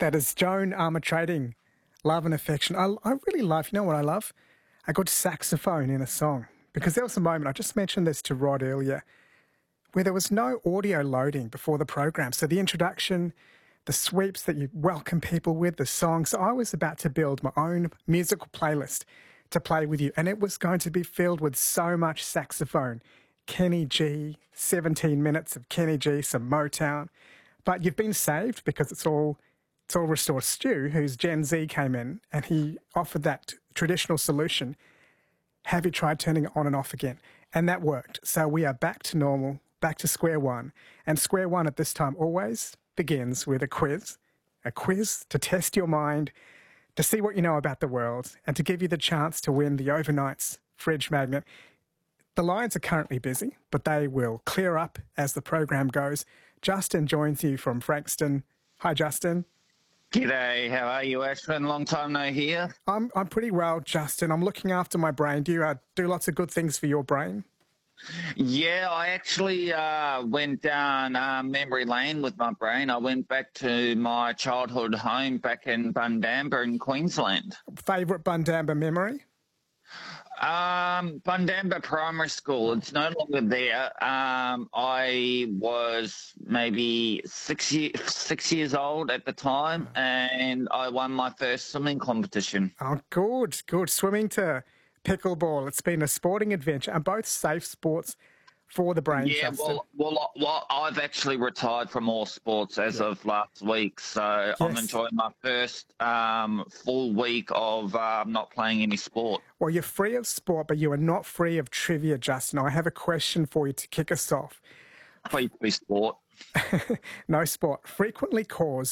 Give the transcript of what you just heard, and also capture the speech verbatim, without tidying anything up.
That is Joan Armatrading, Love and Affection. I, I really love, you know what I love? A good saxophone in a song. Because there was a moment, I just mentioned this to Rod earlier, where there was no audio loading before the program. So the introduction, the sweeps that you welcome people with, the songs. So I was about to build my own musical playlist to play with you. And it was going to be filled with so much saxophone. Kenny G, seventeen minutes of Kenny G, some Motown. But you've been saved because it's all it's all restored. Stu, who's Gen Z, came in and he offered that traditional solution. Have you tried turning it on and off again? And that worked. So we are back to normal, back to square one. And square one at this time always begins with a quiz. A quiz to test your mind, to see what you know about the world, and to give you the chance to win the Overnight's fridge magnet. The lines are currently busy, but they will clear up as the program goes. Justin joins you from Frankston. Hi, Justin. G'day, how are you, Ashwin? Long time no hear. I'm I'm pretty well, Justin. I'm looking after my brain. Do you uh, do lots of good things for your brain? Yeah, I actually uh, went down uh, memory lane with my brain. I went back to my childhood home back in Bundamba in Queensland. Favourite Bundamba memory? Um, Bundamba Primary School. It's no longer there. Um, I was maybe six, year, six years old at the time, and I won my first swimming competition. Oh, good, good. Swimming to pickleball. It's been a sporting adventure, and both safe sports for the brain, Yeah, Justin. well, well, well, I've actually retired from all sports as yeah. of last week, so yes. I'm enjoying my first um, full week of uh, not playing any sport. Well, you're free of sport, but you are not free of trivia, Justin. I have a question for you to kick us off. Please be sport. No sport. Frequently cause